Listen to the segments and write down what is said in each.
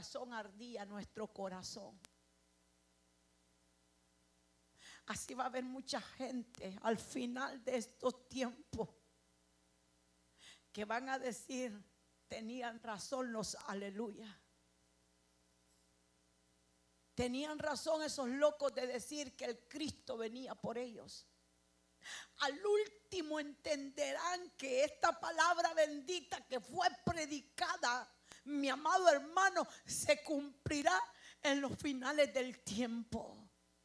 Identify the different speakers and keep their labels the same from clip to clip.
Speaker 1: corazón ardía, nuestro corazón. Así va a haber mucha gente al final de estos tiempos que van a decir: tenían razón los aleluya. Tenían razón esos locos de decir que el Cristo venía por ellos. Al último entenderán que esta palabra bendita que fue predicada, mi amado hermano, se cumplirá en los finales del tiempo.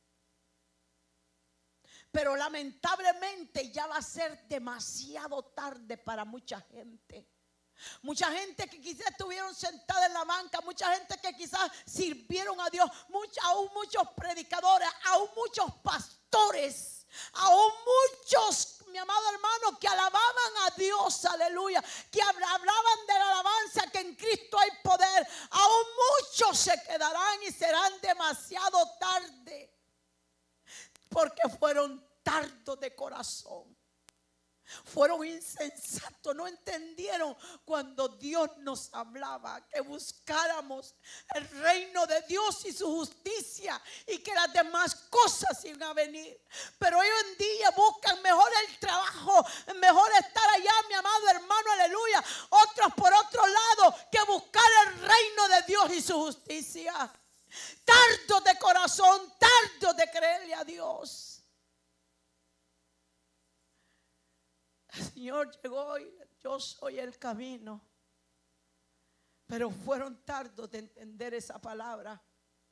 Speaker 1: Pero lamentablemente ya va a ser demasiado tarde para mucha gente. Mucha gente que quizás estuvieron sentadas en la banca, mucha gente que quizás sirvieron a Dios, aún muchos predicadores, aún muchos pastores, aún muchos, mi amado hermano, que alababan a Dios, aleluya, que hablaban de la alabanza, que en Cristo hay poder. Aún muchos se quedarán y serán demasiado tarde, porque fueron tardos de corazón. Fueron insensatos, no entendieron cuando Dios nos hablaba que buscáramos el reino de Dios y su justicia y que las demás cosas iban a venir. Pero hoy en día buscan mejor el trabajo, mejor estar allá, mi amado hermano, aleluya. Otros por otro lado que buscar el reino de Dios y su justicia. Tardos de corazón, tardos de creerle a Dios. El Señor llegó y yo soy el camino. Pero fueron tardos de entender esa palabra.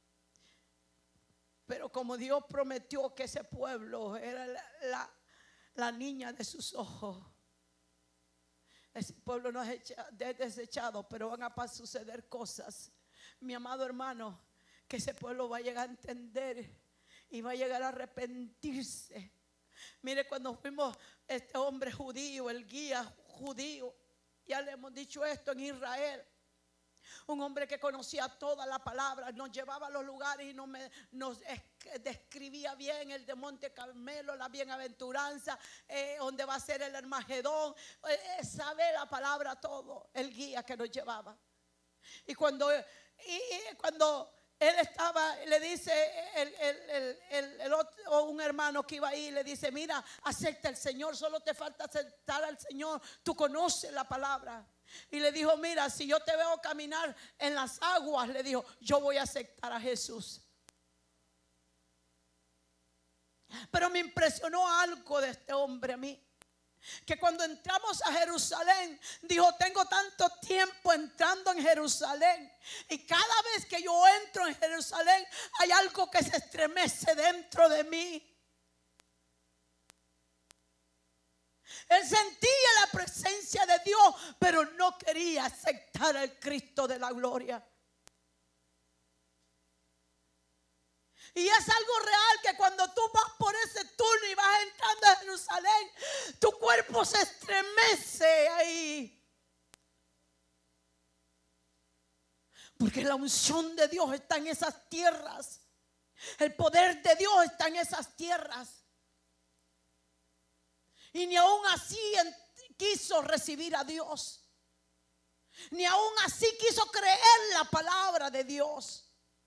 Speaker 1: Pero como Dios prometió que ese pueblo era la niña de sus ojos, ese pueblo no es desechado, pero van a suceder cosas, mi amado hermano, que ese pueblo va a llegar a entender y va a llegar a arrepentirse. Mire, cuando fuimos este hombre judío, el guía judío, ya le hemos dicho esto, en Israel, un hombre que conocía toda la palabra, nos llevaba a los lugares y nos describía bien el de Monte Carmelo, la bienaventuranza, donde va a ser el Armagedón, sabe la palabra todo, el guía que nos llevaba. Y cuando él estaba, le dice el otro, un hermano que iba ahí, le dice: mira, acepta al Señor, solo te falta aceptar al Señor, tú conoces la palabra. Y le dijo: mira, si yo te veo caminar en las aguas, le dijo, yo voy a aceptar a Jesús. Pero me impresionó algo de este hombre a mí, que cuando entramos a Jerusalén, dijo: tengo tanto tiempo entrando en Jerusalén, y cada vez que yo entro en Jerusalén hay algo que se estremece dentro de mí. Él sentía la presencia de Dios, pero no quería aceptar al Cristo de la gloria. Y es algo real que cuando tú vas por ese túnel y vas entrando a Jerusalén, tu cuerpo se estremece ahí. Porque la unción de Dios está en esas tierras. El poder de Dios está en esas tierras. Y ni aún así quiso recibir a Dios. Ni aún así quiso creer la palabra de Dios.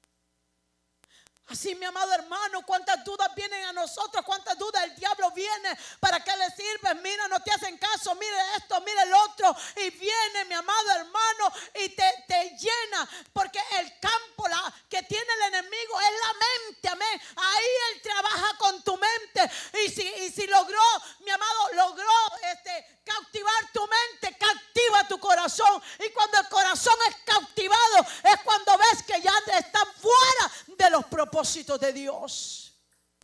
Speaker 1: Así, mi amado hermano, cuántas dudas vienen a nosotros, cuántas dudas el diablo viene. ¿Para qué le sirve? Mira, no te hacen caso, mire esto, mire el otro. Y viene, mi amado hermano, y te llena. Porque el campo que tiene el enemigo es la mente, amén. Ahí él trabaja con tu mente. Y si logró, mi amado, cautivar tu mente, cautiva tu corazón. Y cuando el corazón es cautivado, es cuando ves que ya están fuera de los propósitos de Dios.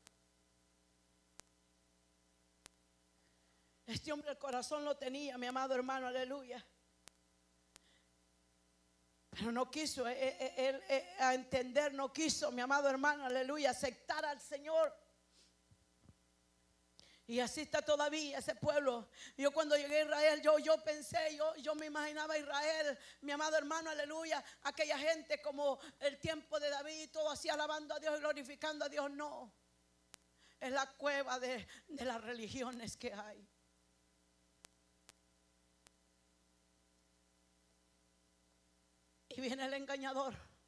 Speaker 1: Este hombre el corazón lo tenía, mi amado hermano, aleluya. Pero no quiso a entender, no quiso, mi amado hermano, aleluya, aceptar al Señor. Y así está todavía ese pueblo. Yo cuando llegué a Israel, yo pensé, yo me imaginaba a Israel, mi amado hermano, aleluya, aquella gente como el tiempo de David, todo así alabando a Dios y glorificando a Dios. No, es la cueva de las religiones que hay. Y viene el engañador